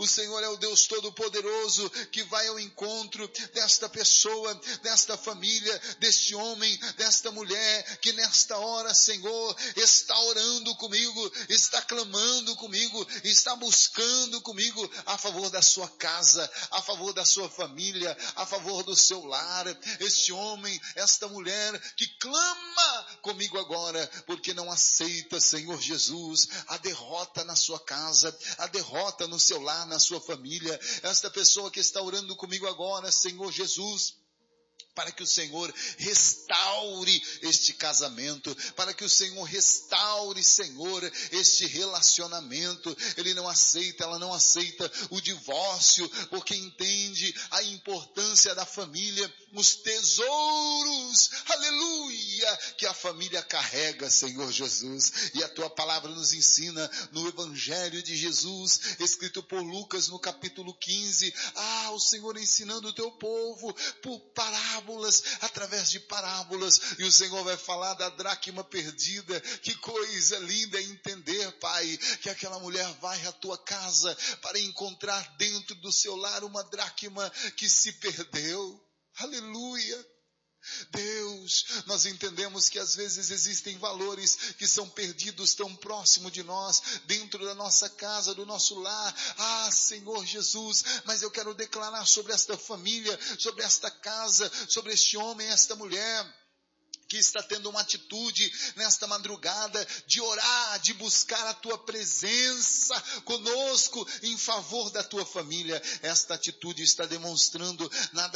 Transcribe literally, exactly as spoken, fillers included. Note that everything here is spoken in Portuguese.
O Senhor é o Deus Todo-Poderoso que vai ao encontro desta pessoa, desta família, deste homem, desta mulher, que nesta hora, Senhor, está orando comigo, está clamando comigo, está buscando comigo a favor da sua casa, a favor da sua família, a favor do seu lar. Este homem, esta mulher que clama comigo agora, porque não aceita, Senhor Jesus, a derrota na sua casa, a derrota no seu lar, na sua família. Esta pessoa que está orando comigo agora, Senhor Jesus, para que o Senhor restaure este casamento, para que o Senhor restaure, Senhor, este relacionamento. Ele não aceita, ela não aceita o divórcio, porque entende a importância da família, os tesouros, aleluia, que a família carrega, Senhor Jesus. E a tua palavra nos ensina no Evangelho de Jesus, escrito por Lucas no capítulo quinze, ah, o Senhor ensinando o teu povo por parábolas, através de parábolas, e o Senhor vai falar da dracma perdida. Que coisa linda é entender, Pai, que aquela mulher vai à tua casa para encontrar dentro do seu lar uma dracma que se perdeu. Aleluia. Deus, nós entendemos que às vezes existem valores que são perdidos tão próximo de nós, dentro da nossa casa, do nosso lar. Ah, Senhor Jesus, mas eu quero declarar sobre esta família, sobre esta casa, sobre este homem, esta mulher, que está tendo uma atitude nesta madrugada de orar, de buscar a tua presença conosco em favor da tua família. Esta atitude está demonstrando nada